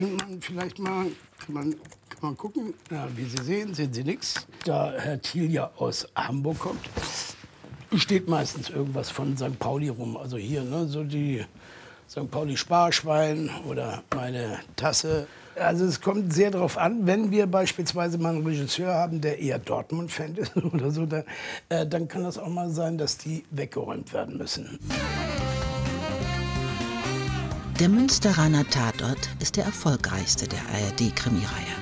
Vielleicht mal kann man gucken. Ja, wie Sie sehen Sie nichts. Da Herr Thiel ja aus Hamburg kommt, steht meistens irgendwas von St. Pauli rum. Also hier, ne, so die St. Pauli Sparschwein oder meine Tasse. Also es kommt sehr darauf an, wenn wir beispielsweise mal einen Regisseur haben, der eher Dortmund-Fan ist oder so, dann kann das auch mal sein, dass die weggeräumt werden müssen. Der Münsteraner Tatort ist der erfolgreichste der ARD-Krimireihe.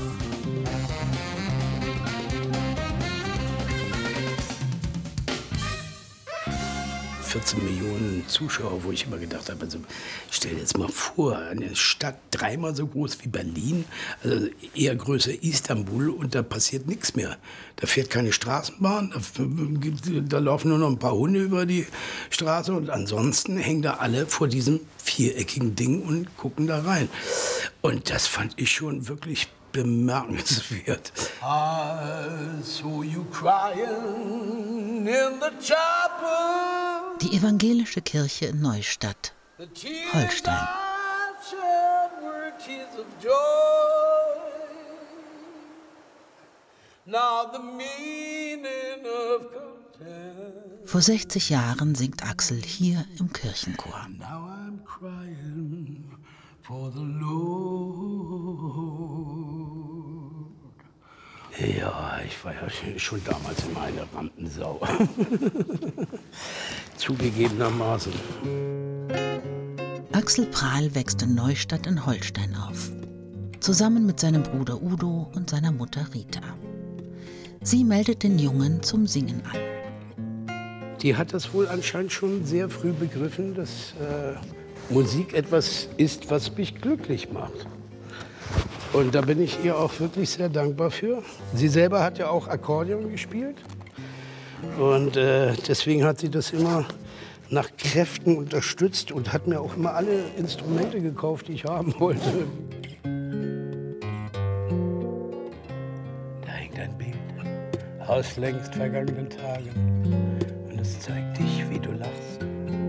14 Millionen Zuschauer, wo ich immer gedacht habe, also stell dir jetzt mal vor, eine Stadt dreimal so groß wie Berlin, also eher größer Istanbul, und da passiert nichts mehr. Da fährt keine Straßenbahn, da laufen nur noch ein paar Hunde über die Straße und ansonsten hängen da alle vor diesem viereckigen Ding und gucken da rein. Und das fand ich schon wirklich bemerkenswert. I saw you crying in the chapel. Die evangelische Kirche in Neustadt, Holstein. Vor 60 Jahren singt Axel hier im Kirchenchor. Ja, ich war ja schon damals immer eine Rampensau. Zugegebenermaßen. Axel Prahl wächst in Neustadt in Holstein auf. Zusammen mit seinem Bruder Udo und seiner Mutter Rita. Sie meldet den Jungen zum Singen an. Die hat das wohl anscheinend schon sehr früh begriffen, dass Musik etwas ist, was mich glücklich macht. Und da bin ich ihr auch wirklich sehr dankbar für. Sie selber hat ja auch Akkordeon gespielt. Und deswegen hat sie das immer nach Kräften unterstützt und hat mir auch immer alle Instrumente gekauft, die ich haben wollte. Da hängt ein Bild aus längst vergangenen Tagen. Und es zeigt dich, wie du lachst.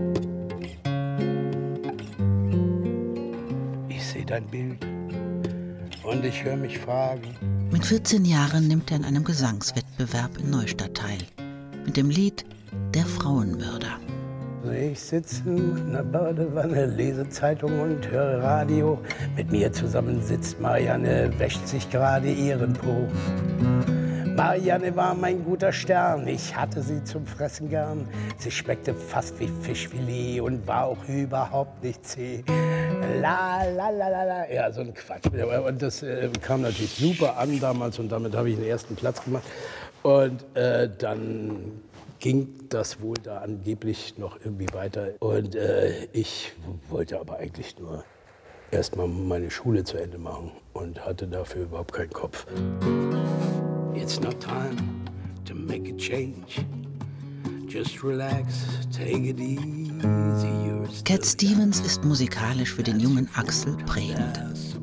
Ich sehe dein Bild. Und ich höre mich fragen. Mit 14 Jahren nimmt er an einem Gesangswettbewerb in Neustadt teil. Mit dem Lied Der Frauenmörder. Ich sitze in der Badewanne, lese Zeitung und höre Radio. Mit mir zusammen sitzt Marianne, wäscht sich gerade ihren Po. Marianne war mein guter Stern, ich hatte sie zum Fressen gern. Sie schmeckte fast wie Fischfilet und war auch überhaupt nicht zäh. La, la, la, la, la. Ja, so ein Quatsch. Und das kam natürlich super an damals und damit habe ich den ersten Platz gemacht. Und dann ging das wohl da angeblich noch irgendwie weiter. Und ich wollte aber eigentlich nur erst mal meine Schule zu Ende machen und hatte dafür überhaupt keinen Kopf. It's not time to make a change. Just relax, take it easy. Cat Stevens ist musikalisch für den jungen Axel prägend.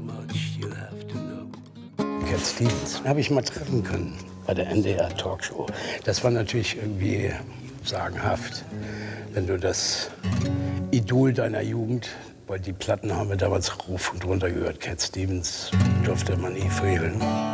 Cat Stevens habe ich mal treffen können bei der NDR Talkshow. Das war natürlich irgendwie sagenhaft, wenn du das Idol deiner Jugend, weil die Platten haben wir damals rauf und runter gehört. Cat Stevens durfte man nie fehlen.